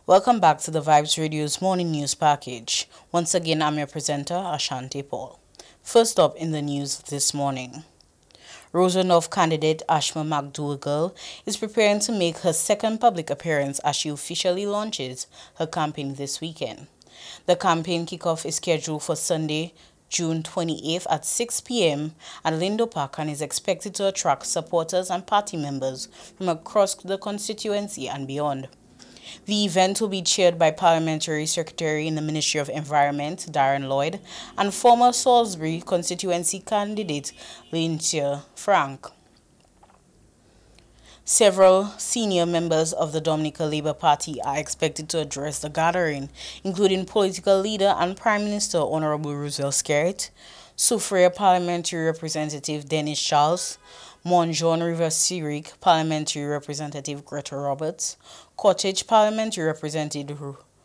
Welcome back to the Vibes Radio's morning news package. Once again, I'm your presenter, Ashanti Paul. First up in the news this morning, Rosa North candidate Ashma McDougall is preparing to make her second public appearance as she officially launches her campaign this weekend. The campaign kickoff is scheduled for Sunday, June 28th at 6 p.m. at Lindo Park and is expected to attract supporters and party members from across the constituency and beyond. The event will be chaired by Parliamentary Secretary in the Ministry of Environment, Darren Lloyd, and former Salisbury constituency candidate, Lyntia Frank. Several senior members of the Dominica Labour Party are expected to address the gathering, including political leader and Prime Minister Honorable Roosevelt Skerrit, Soufriere Parliamentary Representative Dennis Charles, Montjon River Sirik Parliamentary Representative Greta Roberts, Cottage Parliamentary Representative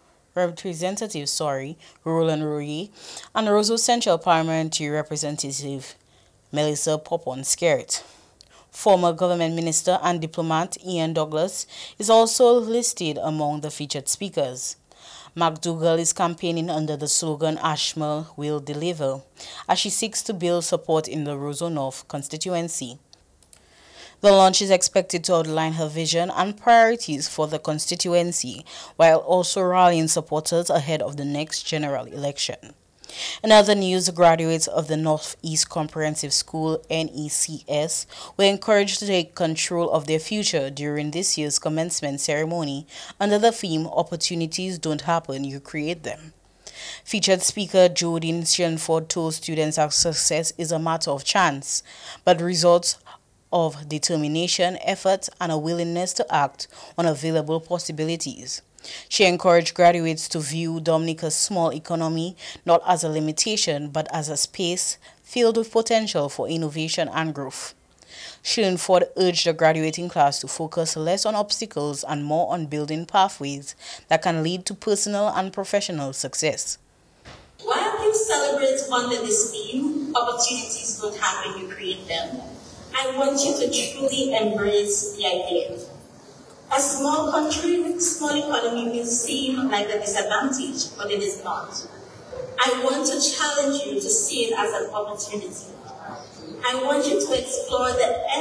Roland Royer, and Roseau Central Parliamentary Representative Melissa Popon Skerrit. Former government minister and diplomat Ian Douglas is also listed among the featured speakers. McDougall is campaigning under the slogan Ashma Will Deliver, as she seeks to build support in the Roseau North constituency. The launch is expected to outline her vision and priorities for the constituency, while also rallying supporters ahead of the next general election. In other news, graduates of the Northeast Comprehensive School NECS were encouraged to take control of their future during this year's commencement ceremony under the theme Opportunities Don't Happen, You Create Them. Featured speaker Jodine Shenford told students that success is a matter of chance, but results of determination, effort, and a willingness to act on available possibilities. She encouraged graduates to view Dominica's small economy not as a limitation but as a space filled with potential for innovation and growth. Shenford urged the graduating class to focus less on obstacles and more on building pathways that can lead to personal and professional success. While you celebrate under this theme, opportunities don't happen, you create them, I want you to truly embrace the idea. A small country with small economy may seem like a disadvantage, but it is not. I want to challenge you to see it as an opportunity. I want you to explore the